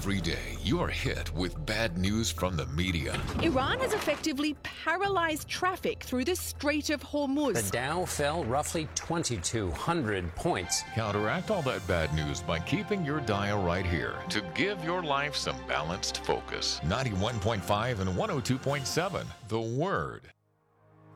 Every day, you're hit with bad news from the media. Iran has effectively paralyzed traffic through the Strait of Hormuz. The Dow fell roughly 2,200 points. Counteract all that bad news by keeping your dial right here to give your life some balanced focus. 91.5 and 102.7, The Word.